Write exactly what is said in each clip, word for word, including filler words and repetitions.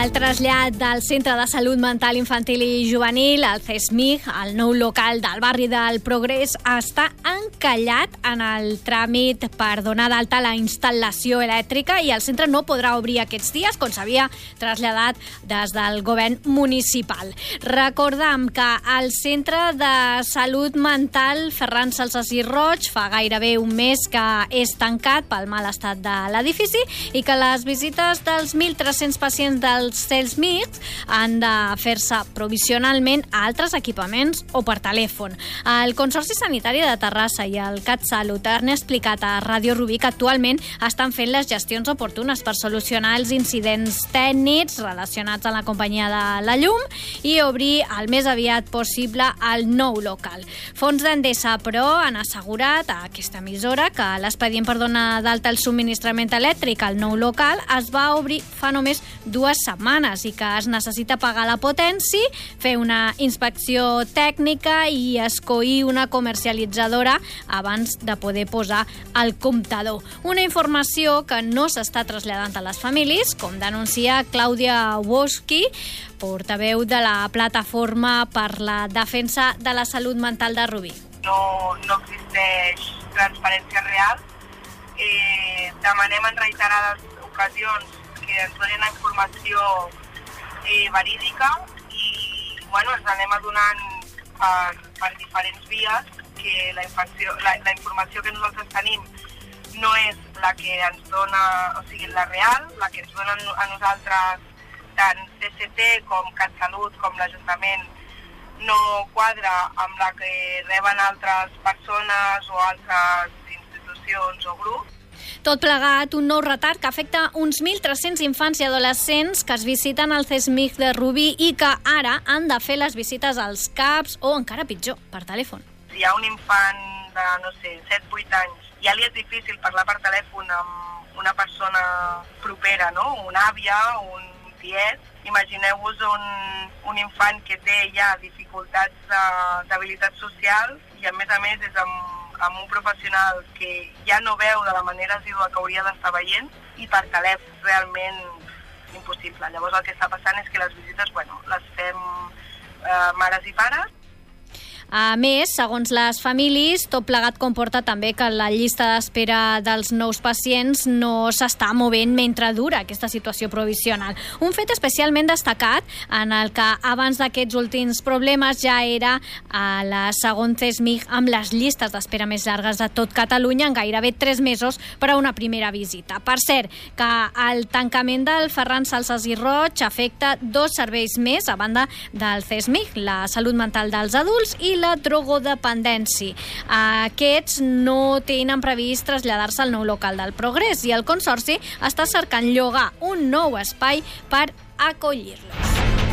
El trasllat del Centre de Salut Mental Infantil i Juvenil, el C E S M I G, al nou local del barri del Progrés, està encallat en el tràmit per donar d'alta la instal·lació elèctrica i el centre no podrà obrir aquests dies, com s'havia traslladat des del govern municipal. Recordem que el Centre de Salut Mental Ferran Salsas i Roig fa gairebé un mes que és tancat pel mal estat de l'edifici i que les visites dels mil tres-cents pacients del C E S M I G han de fer-se provisionalment a altres equipaments o per telèfon. El Consorci Sanitari de Terrassa i el CatSalut han explicat a Ràdio Rubí que actualment estan fent les gestions oportunes per solucionar els incidents tècnics relacionats amb la companyia de la llum i obrir el més aviat possible el nou local. Fons d'Endesa, però, han assegurat a aquesta emissora que l'expedient per donar d'alta el subministrament elèctric al nou local es va obrir fa només dues setmanes i que es necessita pagar la potència, fer una inspecció tècnica i escollir una comercialitzadora abans de poder posar el comptador. Una informació que no s'està traslladant a les famílies, com denuncia Clàudia Woski, portaveu de la Plataforma per la Defensa de la Salut Mental de Rubí. No, no existeix transparència real. Eh, demanem en reiterades ocasions que ens donin la informació eh, verídica i bueno, ens anem adonant per, per diferents vies que la, infecció, la, la informació que nosaltres tenim no és la que ens dona, o sigui, la real, la que ens donen a nosaltres tant C C T com CatSalut com l'Ajuntament no quadra amb la que reben altres persones o altres institucions o grups. Tot plegat, un nou retard que afecta uns mil tres-cents infants i adolescents que es visiten al C E S M I G de Rubí i que ara han de fer les visites als C A Ps o, encara pitjor, per telèfon. Si hi ha un infant de, no sé, set vuit anys, ja li és difícil parlar per telèfon amb una persona propera, no? Una àvia, un tiet. Imagineu-vos un, un infant que té ja dificultats d'habilitat social i, a més a més, és amb amb un professional que ja no veu de la manera assídua que hauria d'estar veient i per telèfon realment impossible. Llavors el que està passant és que les visites, bueno, les fem eh, mares i pares. A més, segons les famílies, tot plegat comporta també que la llista d'espera dels nous pacients no s'està movent mentre dura aquesta situació provisional. Un fet especialment destacat en el que abans d'aquests últims problemes ja era a la segon C E S M I G amb les llistes d'espera més llargues de tot Catalunya en gairebé tres mesos per a una primera visita. Per cert, que el tancament del Ferran Salsas i Roig afecta dos serveis més a banda del C E S M I G, la salut mental dels adults i la drogodependència. Aquests no tenen previst traslladar-se al nou local del Progrés i el Consorci està cercant llogar un nou espai per acollir-los.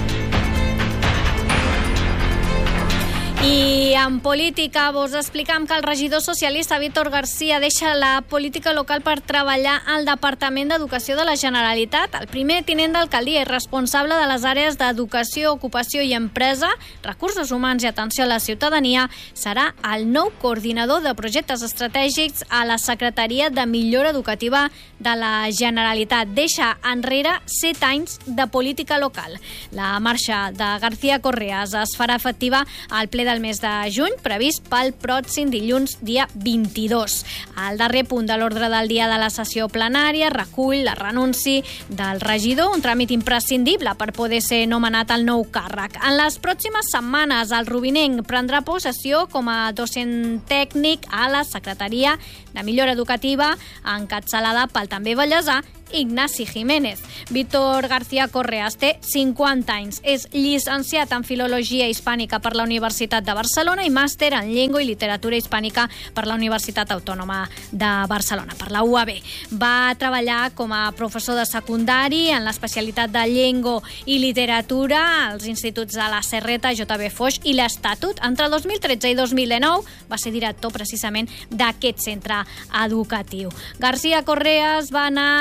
I en política vos explicam que el regidor socialista Víctor García deixa la política local per treballar al Departament d'Educació de la Generalitat. El primer tinent d'alcaldia i responsable de les àrees d'educació, ocupació i empresa, recursos humans i atenció a la ciutadania, serà el nou coordinador de projectes estratègics a la Secretaria de Millora Educativa de la Generalitat. Deixa enrere set anys de política local. La marxa de García Correas es farà efectiva al ple del mes de juny, previst pel pròxim dilluns, dia vint-i-dos. El darrer punt de l'ordre del dia de la sessió plenària recull la renunci del regidor, un tràmit imprescindible per poder ser nomenat al nou càrrec. En les pròximes setmanes, el rubinenc prendrà possessió com a docent tècnic a la Secretaria de Millora Educativa, encapçalada pel també vallesà Ignasi Jiménez. Víctor García Correas té cinquanta anys, és llicenciat en Filologia Hispànica per la Universitat de Barcelona i màster en Llengua i Literatura Hispànica per la Universitat Autònoma de Barcelona, per la U A B. Va treballar com a professor de secundari en l'especialitat de Llengua i Literatura als instituts de la Serreta, J B Foix i l'Estatut. Entre dos mil tretze i dos mil dinou va ser director precisament d'aquest centre educatiu. García Correas va anar a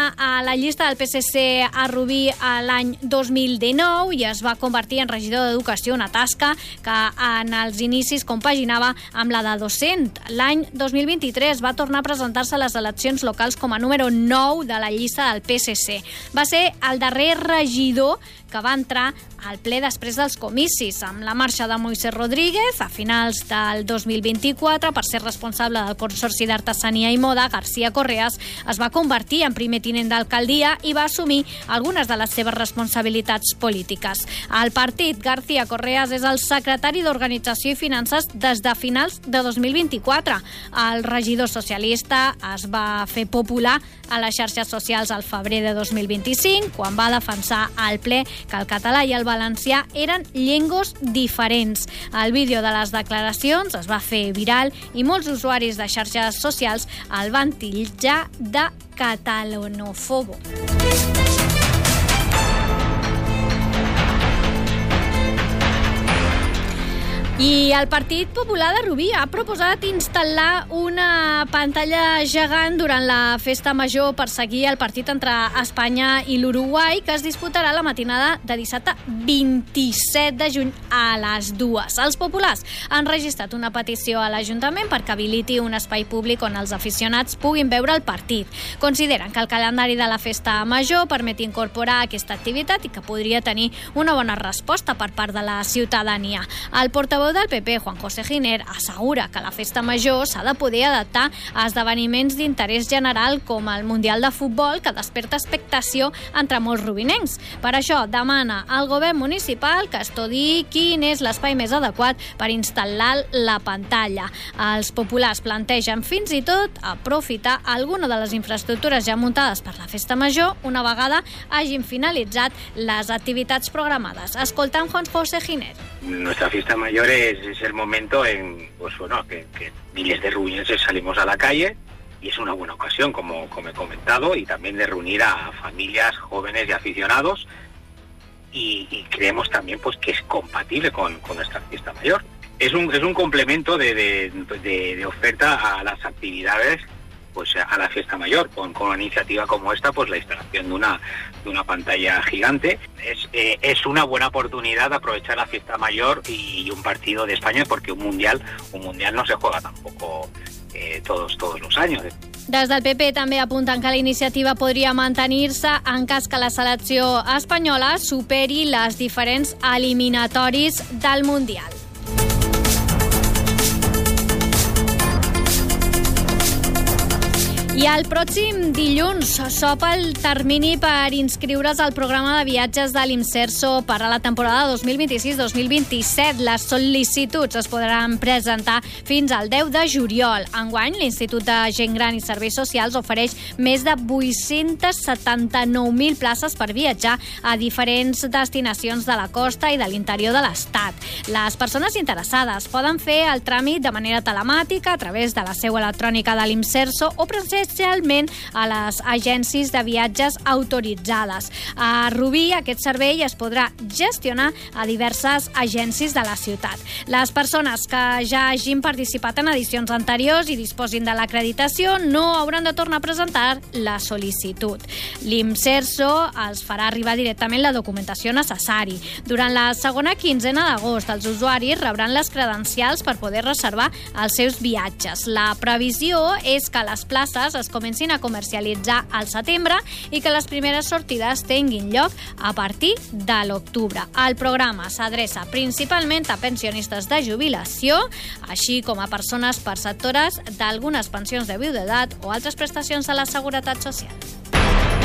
a la llista del P S C a Rubí l'any dos mil dinou i es va convertir en regidor d'Educació, una tasca que en els inicis compaginava amb la de docent. L'any dos mil vint-i-tres va tornar a presentar-se a les eleccions locals com a número nou de la llista del P S C. Va ser el darrer regidor que va entrar al ple després dels comicis, amb la marxa de Moisés Rodríguez a finals del dos mil vint-i-quatre per ser responsable del Consorci d'Artesania i Moda. García Correas es va convertir en primer tinent d'alcaldia i va assumir algunes de les seves responsabilitats polítiques. Al partit, García Correas és el secretari d'Organització i Finances des de finals de dos mil vint-i-quatre. El regidor socialista es va fer popular a les xarxes socials al febrer de dos mil vint-i-cinc, quan va defensar al ple que el català i el valencià eren llengües diferents. El vídeo de les declaracions es va fer viral i molts usuaris de xarxes socials el van titllar de catalanofobo. I el Partit Popular de Rubí ha proposat instal·lar una pantalla gegant durant la festa major per seguir el partit entre Espanya i l'Uruguai, que es disputarà la matinada de dissabte vint-i-set de juny a les dues. Els populars han registrat una petició a l'Ajuntament perquè habiliti un espai públic on els aficionats puguin veure el partit. Consideren que el calendari de la festa major permet incorporar aquesta activitat i que podria tenir una bona resposta per part de la ciutadania. El portaveu del P P, Juan José Giner, assegura que la festa major s'ha de poder adaptar a esdeveniments d'interès general com el Mundial de Futbol, que desperta expectació entre molts rubinencs. Per això demana al govern municipal que estudiï quin és l'espai més adequat per instal·lar la pantalla. Els populars plantegen fins i tot aprofitar alguna de les infraestructures ja muntades per la festa major una vegada hagin finalitzat les activitats programades. Escoltem Juan José Giner. Nuestra fiesta mayor es, es el momento en, pues bueno, que, que miles de rubinenses salimos a la calle y es una buena ocasión, como, como he comentado, y también de reunir a familias, jóvenes y aficionados y, y creemos también pues que es compatible con, con nuestra fiesta mayor. Es un, es un complemento de, de, de, de oferta a las actividades, pues a la fiesta mayor, con, con una iniciativa como esta, pues la instalación de una, de una pantalla gigante. Es, eh, es una buena oportunidad de aprovechar la fiesta mayor y, y un partido de España, porque un mundial, un mundial no se juega tampoco eh, todos, todos los años. Des del P P també apunten que la iniciativa podria mantenir-se en cas que la selecció espanyola superi les diferents eliminatoris del Mundial. I el pròxim dilluns s'obre el termini per inscriure's al programa de viatges de l'Imserso per a la temporada dos mil vint-i-sis dos mil vint-i-set. Les sol·licituds es podran presentar fins al deu de juliol. Enguany, l'Institut de Gent Gran i Serveis Socials ofereix més de vuit-cents setanta-nou mil places per viatjar a diferents destinacions de la costa i de l'interior de l'Estat. Les persones interessades poden fer el tràmit de manera telemàtica a través de la seu electrònica de l'Imserso o presencialment a les agències de viatges autoritzades. A Rubí aquest servei es podrà gestionar a diverses agències de la ciutat. Les persones que ja hagin participat en edicions anteriors i disposin de l'acreditació no hauran de tornar a presentar la sol·licitud. L'Imserso els farà arribar directament la documentació necessari. Durant la segona quinzena d'agost, els usuaris rebran les credencials per poder reservar els seus viatges. La previsió és que les places es comencin a comercialitzar al setembre i que les primeres sortides tinguin lloc a partir de l'octubre. El programa s'adreça principalment a pensionistes de jubilació, així com a persones perceptores d'algunes pensions de viudetat o altres prestacions de la Seguretat Social.